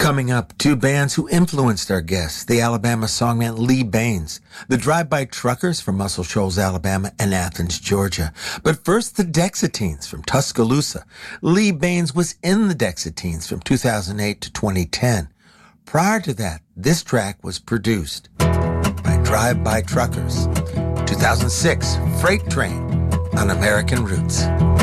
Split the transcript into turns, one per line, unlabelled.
Coming up, two bands who influenced our guests, the Alabama songman Lee Baines, the Drive-By Truckers from Muscle Shoals, Alabama, and Athens, Georgia. But first, the Dexateens from Tuscaloosa. Lee Baines was in the Dexateens from 2008 to 2010. Prior to that, this track was produced by Drive-By Truckers. 2006, Freight Train on American Roots.